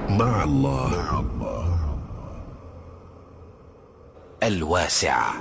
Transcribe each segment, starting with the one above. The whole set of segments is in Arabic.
مع الله. الواسع.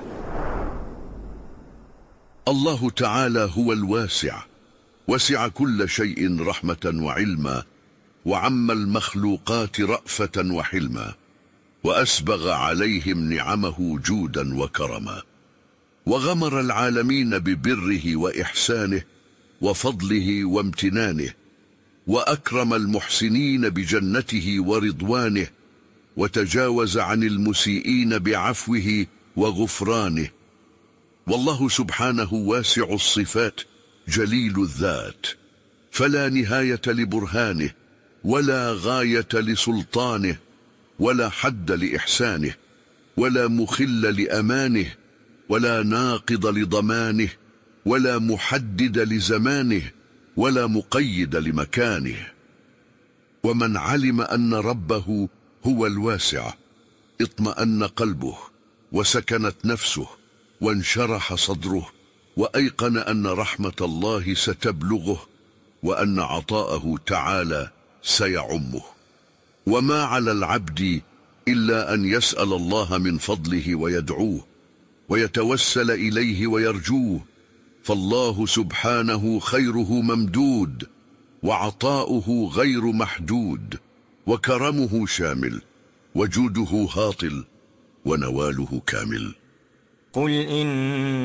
الله تعالى هو الواسع، وسع كل شيء رحمة وعلما، وعم المخلوقات رأفة وحلما، وأسبغ عليهم نعمه جودا وكرما، وغمر العالمين ببره وإحسانه وفضله وامتنانه، وأكرم المحسنين بجنته ورضوانه، وتجاوز عن المسيئين بعفوه وغفرانه. والله سبحانه واسع الصفات جليل الذات، فلا نهاية لبرهانه، ولا غاية لسلطانه، ولا حد لإحسانه، ولا مخل لأمانه، ولا ناقض لضمانه، ولا محدد لزمانه، ولا مقيد لمكانه. ومن علم أن ربه هو الواسع اطمأن قلبه، وسكنت نفسه، وانشرح صدره، وأيقن أن رحمة الله ستبلغه، وأن عطاءه تعالى سيعمه. وما على العبد إلا أن يسأل الله من فضله ويدعوه، ويتوسل إليه ويرجوه، فالله سبحانه خيره ممدود، وعطاؤه غير محدود، وكرمه شامل، وجوده هاطل، ونواله كامل. قل إن